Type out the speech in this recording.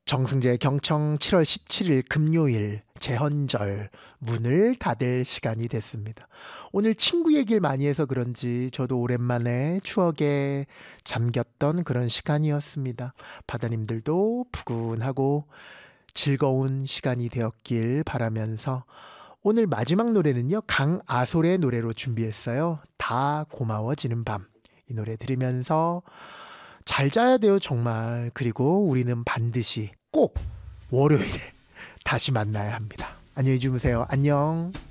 정승재 경청 7월 17일 금요일 제헌절 문을 닫을 시간이 됐습니다. 오늘 친구 얘기를 많이 해서 그런지 저도 오랜만에 추억에 잠겼던 그런 시간이었습니다. 바다님들도 푸근하고 즐거운 시간이 되었길 바라면서 오늘 마지막 노래는요, 강아솔의 노래로 준비했어요. 다 고마워지는 밤. 이 노래 들으면서 잘 자야 돼요, 정말. 그리고 우리는 반드시 꼭 월요일에 다시 만나야 합니다. 안녕히 주무세요. 안녕.